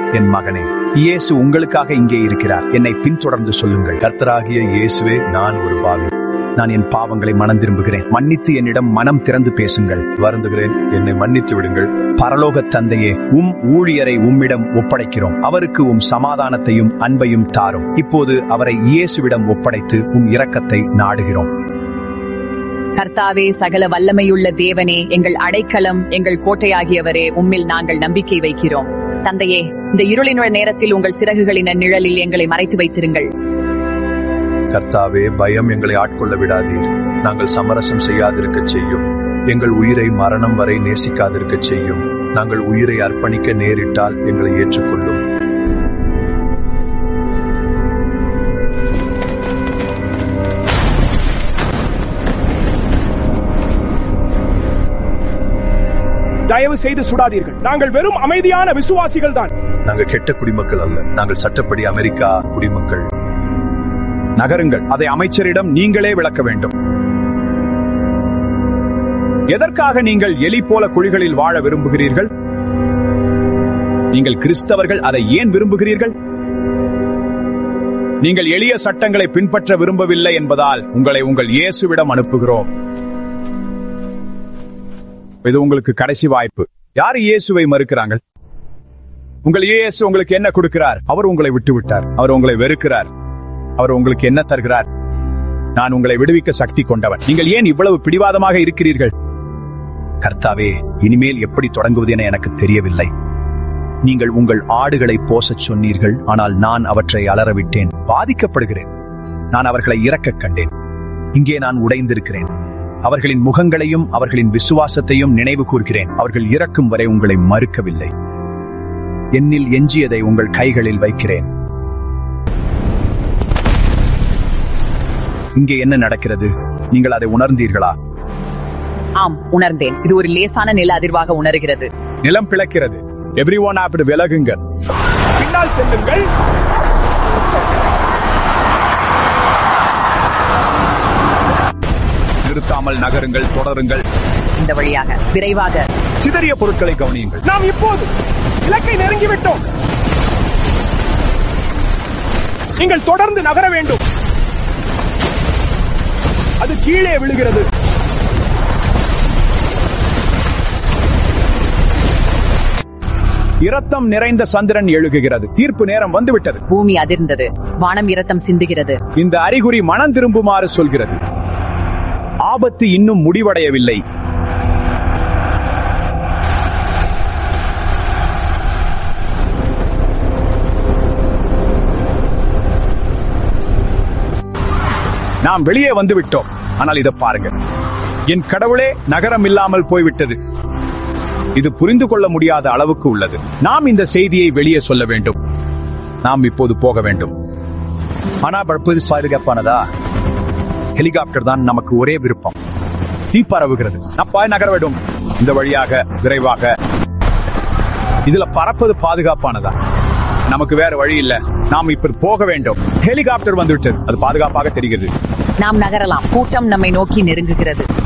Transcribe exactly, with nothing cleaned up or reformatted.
என் மகனே, இயேசு உங்களுக்காக இங்கே இருக்கிறார். என்னை பின்தொடர்ந்து சொல்லுங்கள். கர்த்தராகிய இயேசுவே, நான் ஒரு பாவி. நான் என் பாவங்களை மனம் திரும்புகிறேன். மன்னித்து என்னிடம் மனம் திறந்து பேசுங்கள். வருந்துகிறேன், என்னை மன்னித்து விடுங்கள். பரலோக தந்தையே, உம் ஊழியரை உம்மிடம் ஒப்படைக்கிறோம். அவருக்கு உம் சமாதானத்தையும் அன்பையும் தாரும். இப்போது அவரை இயேசுவிடம் ஒப்படைத்து உம் இரக்கத்தை நாடுகிறோம். கர்த்தாவே, சகல வல்லமையுள்ள தேவனே, எங்கள் அடைக்கலம், எங்கள் கோட்டையாகியவரே, உம்மில் நாங்கள் நம்பிக்கை வைக்கிறோம். தந்தையே, இந்த இருளினுடைய நேரத்தில் உங்கள் சிறகுகளின் நிழலில் எங்களை மறைத்து வைத்திருங்கள். கர்த்தாவே, பயம் எங்களை ஆட்கொள்ள விடாதீர். நாங்கள் சமரசம் செய்யாதிருக்க செய்யும். எங்கள் உயிரை மரணம் வரை நேசிக்காதிருக்க செய்யும். நாங்கள் உயிரை அர்ப்பணிக்க நேரிட்டால் எங்களை ஏற்றுக்கொள்ளும். தயவு செய்து சுடாதீர்கள். நாங்கள் வெறும் அமைதியான விசுவாசிகள் தான். நாங்கள் கெட்ட குடிமக்கள் அல்ல. நாங்கள் சட்டப்படி அமெரிக்கா குடிமக்கள். நகருங்கள். அதை அமைச்சரிடம் நீங்களே விளக்க வேண்டும். எதற்காக நீங்கள் எலி போல குழிகளில் வாழ விரும்புகிறீர்கள்? நீங்கள் கிறிஸ்தவர்கள் அதை ஏன் விரும்புகிறீர்கள்? நீங்கள் எளிய சட்டங்களை பின்பற்ற விரும்பவில்லை என்பதால் உங்களை உங்கள் இயேசுவிடம் அனுப்புகிறோம். இது உங்களுக்கு கடைசி வாய்ப்பு. யார் இயேசுவை மறுக்கிறாங்க? உங்கள் இயேசு உங்களுக்கு என்ன கொடுக்கிறார்? அவர் உங்களை விட்டு விட்டார். அவர் உங்களை வெறுக்கிறார். அவர் உங்களுக்கு என்ன தருகிறார்? நான் உங்களை விடுவிக்க சக்தி கொண்டவன். நீங்கள் ஏன் இவ்வளவு பிடிவாதமாக இருக்கிறீர்கள்? கர்த்தாவே, இனிமேல் எப்படி தொடங்குவது என எனக்கு தெரியவில்லை. நீங்கள் உங்கள் ஆடுகளை போசச் சொன்னீர்கள், ஆனால் நான் அவற்றை அலறவிட்டேன். பாதிக்கப்படுகிறேன். நான் அவர்களை இறக்கக் கண்டேன். இங்கே நான் உடைந்திருக்கிறேன். அவர்களின் முகங்களையும் அவர்களின் விசுவாசத்தையும் நினைவு கூர்கிறேன். அவர்கள் இறக்கும் வரை உங்களை மறுக்கவில்லை. என்னில் எஞ்சியதை உங்கள் கைகளில் வைக்கிறேன். இங்கே என்ன நடக்கிறது? நீங்கள் அதை உணர்ந்தீர்களா? ஆம், உணர்ந்தேன். இது ஒரு லேசான நில அதிர்வாக உணர்கிறது. நிலம் பிளக்கிறது. எவ்ரிஒன் அப்படி விலகுங்க. பின்னால் செல்லுங்கள். நிறுத்தாமல் நகருங்கள். தொடருங்கள். இந்த வழியாக விரைவாக. சிதறிய பொருட்களை கவனியுங்கள். நாம் இப்போது இலக்கை நெருங்கிவிட்டோம். நீங்கள் தொடர்ந்து நகர வேண்டும். அது கீழே விழுகிறது. இரத்தம் நிறைந்த சந்திரன் எழுகுகிறது. தீர்ப்பு நேரம் வந்துவிட்டது. பூமி அதிர்ந்தது. வானம் இரத்தம் சிந்துகிறது. இந்த அறிகுறி மனம் திரும்புமாறு சொல்கிறது. ஆபத்து இன்னும் முடிவடையவில்லை. நாம் வெளியே வந்து விட்டோம். ஆனால் இதை பாருங்க. என் கடவுளே, நகரம் இல்லாமல் போய்விட்டது. இது புரிந்து கொள்ள முடியாத அளவுக்கு உள்ளது. நாம் இந்த செய்தியை வெளியே சொல்ல வேண்டும். நாம் இப்போது போக வேண்டும். ஆனா படுப்பது பாதுகாப்பானதா? ஹெலிகாப்டர் தான் நமக்கு ஒரே விருப்பம். தீ பரவுகிறது. நப்பாய் நகர வேண்டும். இந்த வழியாக விரைவாக. இதுல பறப்பது பாதுகாப்பானதா? நமக்கு வேற வழி இல்ல. நாம் இப்ப போக வேண்டும். ஹெலிகாப்டர் வந்துவிட்டது. அது பாதுகாப்பாக தெரிகிறது. நாம் நகரலாம். கூட்டம் நம்மை நோக்கி நெருங்குகிறது.